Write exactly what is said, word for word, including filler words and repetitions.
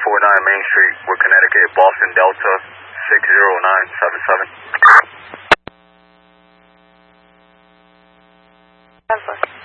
four nine Main Street, with Connecticut, Boston Delta six zero nine seven seven. ten four.